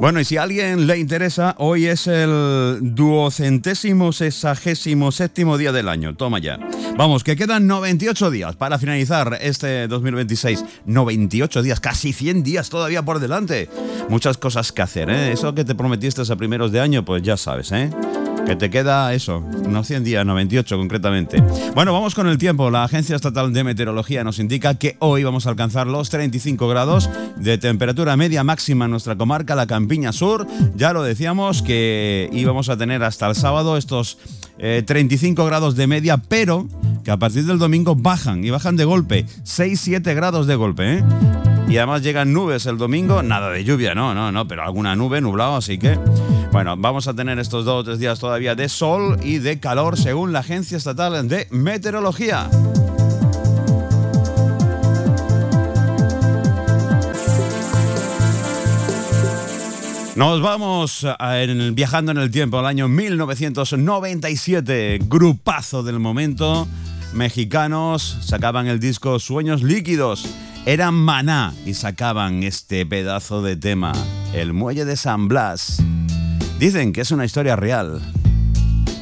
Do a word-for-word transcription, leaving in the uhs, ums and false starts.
Bueno, y si a alguien le interesa, hoy es el duocentésimo sexagésimo séptimo día del año. Toma ya. Vamos, que quedan noventa y ocho días para finalizar este dos mil veintiséis. noventa y ocho días, casi cien días todavía por delante. Muchas cosas que hacer, ¿eh? Eso que te prometiste a primeros de año, pues ya sabes, ¿eh? Que te queda eso, no cien días, noventa y ocho concretamente. Bueno, vamos con el tiempo. La Agencia Estatal de Meteorología nos indica que hoy vamos a alcanzar los treinta y cinco grados de temperatura media máxima en nuestra comarca, la Campiña Sur. Ya lo decíamos que íbamos a tener hasta el sábado estos eh, treinta y cinco grados de media, pero que a partir del domingo bajan y bajan de golpe, seis siete grados de golpe, ¿eh? Y además llegan nubes el domingo, nada de lluvia, no, no, no, pero alguna nube, nublado, así que... Bueno, vamos a tener estos dos o tres días todavía de sol y de calor según la Agencia Estatal de Meteorología. Nos vamos a, en, viajando en el tiempo al año mil novecientos noventa y siete, grupazo del momento, mexicanos, sacaban el disco Sueños Líquidos. Eran Maná y sacaban este pedazo de tema, El Muelle de San Blas. Dicen que es una historia real.